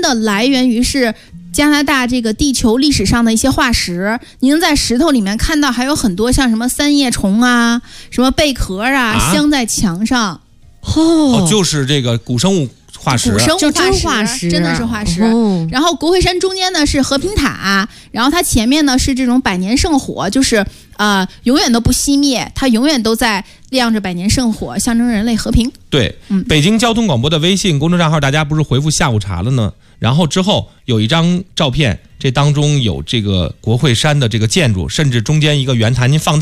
的来源于是加拿大这个地球历史上的一些化石，你能在石头里面看到还有很多像什么三叶虫啊、什么贝壳啊镶在墙上。 就是这个古生物化石， 古生物化石，真的是化石。然后国会山中间呢是和平塔，然后它前面呢是这种百年圣火，就是永远都不熄灭，它永远都在亮着百年圣火，象征人类和平。 对，北京交通广播的微信公众账号，大家不是回复下午茶了呢？然后之后有一张照片，这当中有这个国会山的这个建筑，甚至中间一个圆坛，您放大